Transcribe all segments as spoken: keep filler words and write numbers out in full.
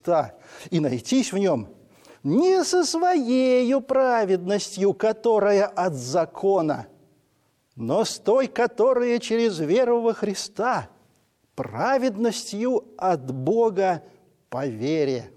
и найтись в нем не со своею праведностью, которая от закона, но с той, которая через веру во Христа, праведностью от Бога по вере.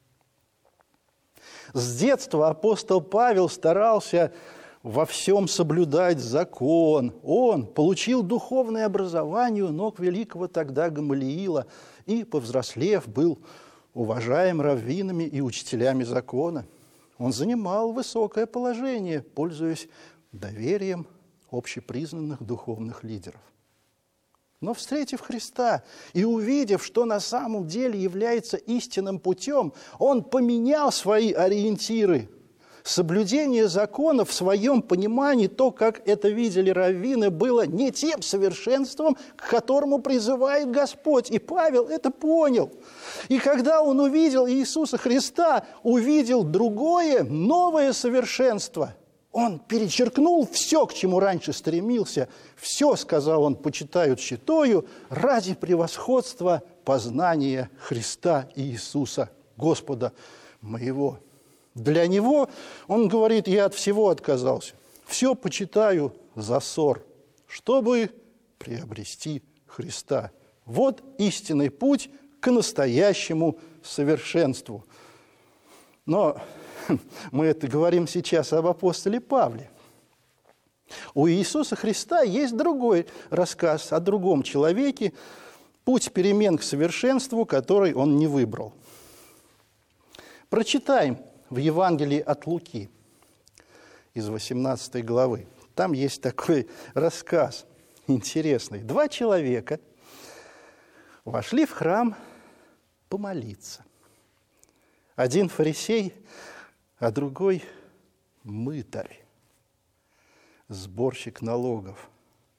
С детства апостол Павел старался во всем соблюдать закон. Он получил духовное образование у ног великого тогда Гамалиила и, повзрослев, был уважаем раввинами и учителями закона. Он занимал высокое положение, пользуясь доверием общепризнанных духовных лидеров. Но, встретив Христа и увидев, что на самом деле является истинным путем, он поменял свои ориентиры. Соблюдение закона в своем понимании, то, как это видели раввины, было не тем совершенством, к которому призывает Господь. И Павел это понял. И когда он увидел Иисуса Христа, увидел другое, новое совершенство, он перечеркнул все, к чему раньше стремился. Все, сказал он, почитаю тщетою ради превосходства познания Христа Иисуса, Господа моего. Для него, он говорит, я от всего отказался. Все почитаю за ссор, чтобы приобрести Христа. Вот истинный путь к настоящему совершенству. Но мы это говорим сейчас об апостоле Павле. У Иисуса Христа есть другой рассказ о другом человеке, путь перемен к совершенству, который он не выбрал. Прочитаем в Евангелии от Луки из восемнадцатой главы. Там есть такой рассказ интересный. Два человека вошли в храм помолиться. Один фарисей, а другой мытарь, сборщик налогов.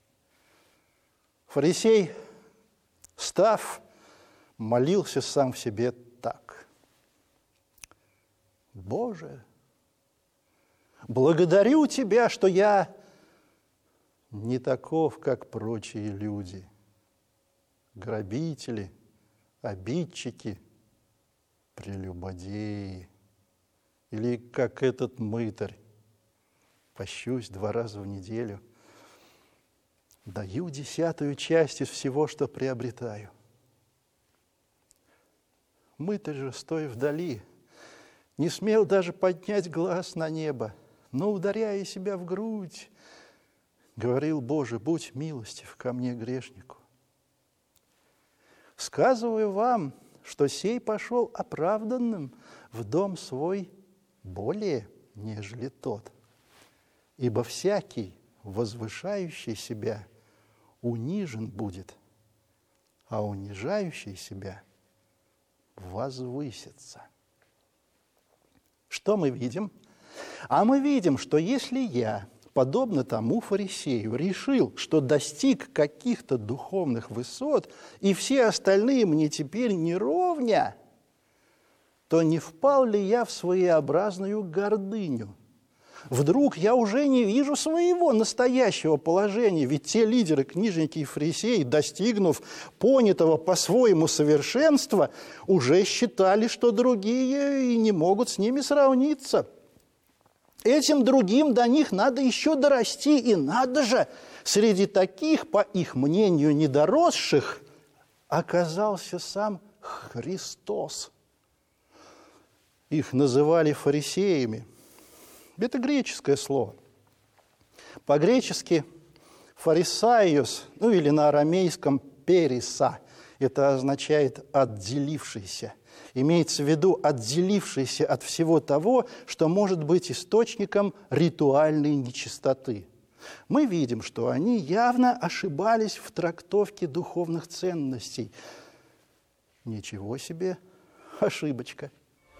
Фарисей, став, молился сам в себе так: Боже, благодарю Тебя, что я не таков, как прочие люди, грабители, обидчики, прелюбодеи, или как этот мытарь, пощусь два раза в неделю, даю десятую часть из всего, что приобретаю. Мытарь же, стоя вдали, не смел даже поднять глаз на небо, но, ударяя себя в грудь, говорил: Боже, будь милостив ко мне, грешнику. Сказываю вам, что сей пошел оправданным в дом свой более, нежели тот. Ибо всякий, возвышающий себя, унижен будет, а унижающий себя возвысится. Что мы видим? А мы видим, что если я, подобно тому фарисею, решил, что достиг каких-то духовных высот, и все остальные мне теперь не ровня, то не впал ли я в своеобразную гордыню? Вдруг я уже не вижу своего настоящего положения, ведь те лидеры, книжники и фарисеи, достигнув понятого по-своему совершенства, уже считали, что другие и не могут с ними сравниться. Этим другим до них надо еще дорасти, и надо же, среди таких, по их мнению, недоросших, оказался сам Христос. Их называли фарисеями. Это греческое слово. По-гречески фарисайос, ну или на арамейском периса, это означает «отделившийся». Имеется в виду отделившийся от всего того, что может быть источником ритуальной нечистоты. Мы видим, что они явно ошибались в трактовке духовных ценностей. Ничего себе ошибочка.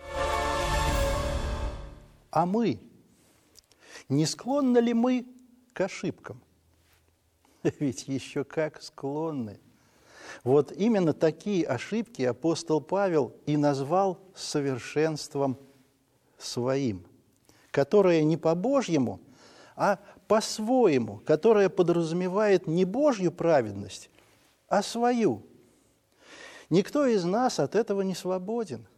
А мы? Не склонны ли мы к ошибкам? Ведь еще как склонны. Вот именно такие ошибки апостол Павел и назвал совершенством своим, которое не по-божьему, а по-своему, которое подразумевает не Божью праведность, а свою. Никто из нас от этого не свободен.